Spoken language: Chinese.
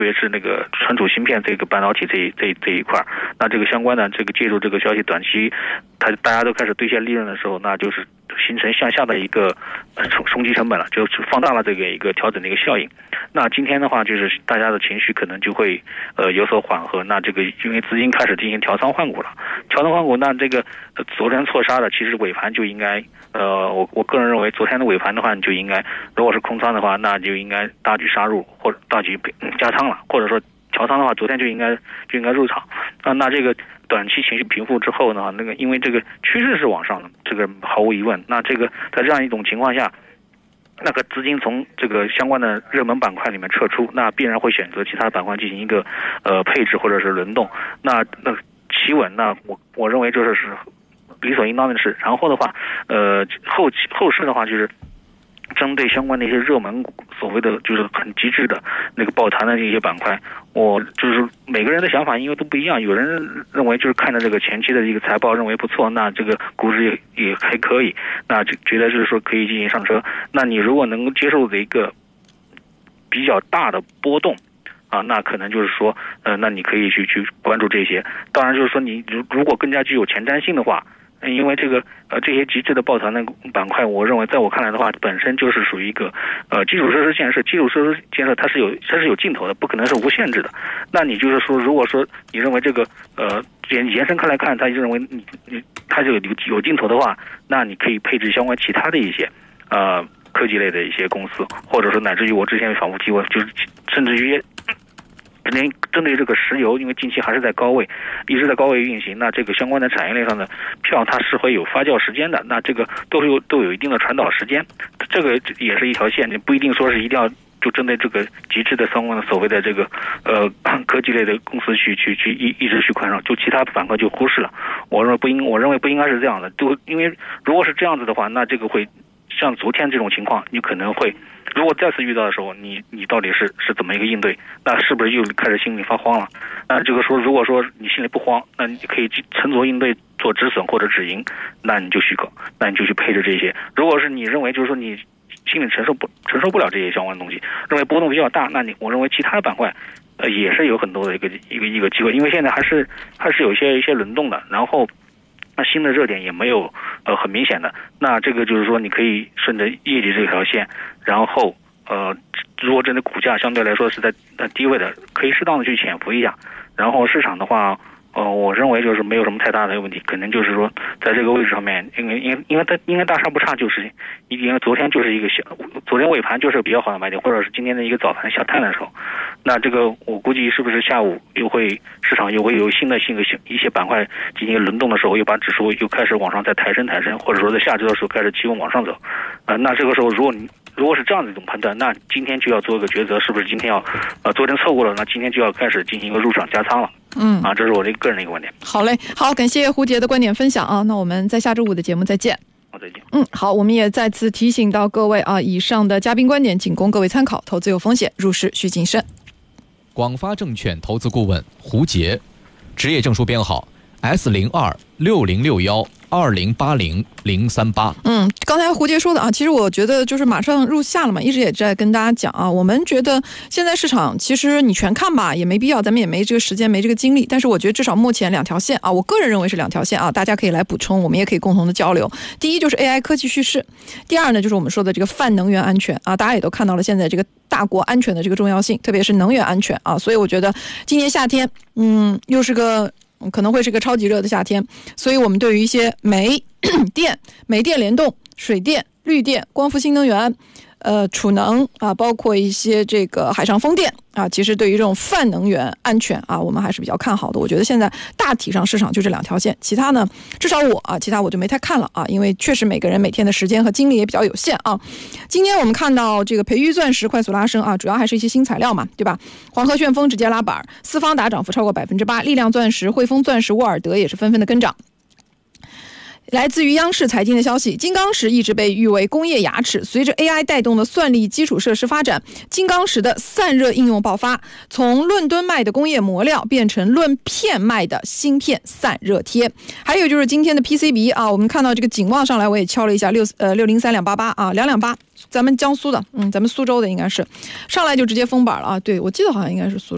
别是那个存储芯片这个半导体这一块，那这个相关的这个借助这个消息，短期大家都开始兑现利润的时候，那就是形成向下的一个冲击成本了，就是放大了这个一个调整的一个效应。那今天的话，就是大家的情绪可能就会有所缓和。那这个因为资金开始进行调仓换股了，那这个昨天错杀的，其实尾盘就应该我个人认为，昨天的尾盘的话，你就应该如果是空仓的话，那就应该大举杀入或者大举加仓了，或者说调仓的话，昨天就应该入场。那这个短期情绪平复之后呢，那个因为这个趋势是往上的，这个毫无疑问。那这个在这样一种情况下，那个资金从这个相关的热门板块里面撤出，那必然会选择其他的板块进行一个配置或者是轮动。那企稳，那我认为这是理所应当的事。然后的话，后市的话就是针对相关的一些热门股，所谓的就是很极致的那个抱团的这些板块，我就是每个人的想法因为都不一样。有人认为就是看着这个前期的一个财报认为不错，那这个估值也还可以，那就觉得就是说可以进行上车。那你如果能够接受的一个比较大的波动啊，那可能就是说那你可以去关注这些。当然就是说你如果更加具有前瞻性的话，因为这个这些极致的抱团的板块，我认为在我看来的话，本身就是属于一个基础设施建设。基础设施建设它是有尽头的，不可能是无限制的。那你就是说，如果说你认为这个延伸开来看，他认为它就有尽头的话，那你可以配置相关其他的一些科技类的一些公司，或者说乃至于我之前反复提过，就是甚至于针对这个石油，因为近期还是在高位，一直在高位运行，那这个相关的产业链上的票它是会有发酵时间的，那这个都有一定的传导时间，这个也是一条线，你不一定说是一定要就针对这个极致的相关的所谓的这个科技类的公司去一直去看上，就其他板块就忽视了。我认为不应该是这样的，就因为如果是这样子的话，那这个会像昨天这种情况，你可能会如果再次遇到的时候，你到底是怎么一个应对？那是不是又开始心里发慌了？那这个说，如果说你心里不慌，那你可以沉着应对，做止损或者止盈，那你就许可，那你就去配置这些。如果是你认为就是说你心里承受不了这些相关的东西，认为波动比较大，那我认为其他的板块也是有很多的一个机会，因为现在还是有一些轮动的，然后那新的热点也没有很明显的，那这个就是说你可以顺着业绩这条线，然后如果真的股价相对来说是在低位的，可以适当的去潜伏一下，然后市场的话我认为就是没有什么太大的问题，可能就是说在这个位置上面，因为它应该大差不差，就是因为昨天就是昨天尾盘就是比较好的买点，或者是今天的一个早盘下探的时候，那这个我估计是不是下午市场又会有新的一些板块进行轮动的时候，又把指数又开始往上再抬升，或者说在下周的时候开始企稳往上走，那这个时候如果是这样的一种判断，那今天就要做一个抉择，是不是今天要昨天错过了，那今天就要开始进行一个入场加仓了。这是我的个人的一个观点。 好嘞，好，感谢胡杰的观点分享啊。那我们在下周五的节目再见。 好，再见。 好，我们也再次提醒到各位啊，以上的嘉宾观点仅供各位参考，投资有风险，入市需谨慎。 广发证券投资顾问胡杰，职业证书编号 S02-6061-2080038。 刚才胡杰说的啊，其实我觉得就是马上入夏了嘛，一直也在跟大家讲啊，我们觉得现在市场其实你全看吧，也没必要，咱们也没这个时间，没这个精力。但是我觉得至少目前两条线啊，我个人认为是两条线啊，大家可以来补充，我们也可以共同的交流。第一就是 AI 科技叙事，第二呢就是我们说的这个泛能源安全啊，大家也都看到了现在这个大国安全的这个重要性，特别是能源安全啊，所以我觉得今年夏天又是个可能会是个超级热的夏天，所以我们对于一些煤电联动、水电、绿电、光伏新能源、储能啊，包括一些这个海上风电啊，其实对于这种泛能源安全啊，我们还是比较看好的。我觉得现在大体上市场就这两条线，其他呢，至少其他我就没太看了啊，因为确实每个人每天的时间和精力也比较有限啊。今天我们看到这个培育钻石快速拉升啊，主要还是一些新材料嘛，对吧？黄河旋风直接拉板，四方达涨幅超过 8%， 力量钻石、汇丰钻石、沃尔德也是纷纷的跟涨。来自于央视财经的消息，金刚石一直被誉为工业牙齿，随着 AI 带动的算力基础设施发展，金刚石的散热应用爆发，从论吨卖的工业磨料变成论片卖的芯片散热贴。还有就是今天的 PCB 啊，我们看到这个景旺上来，我也敲了一下603-288啊，228，咱们江苏的，咱们苏州的应该是上来就直接封板了啊，对，我记得好像应该是苏州。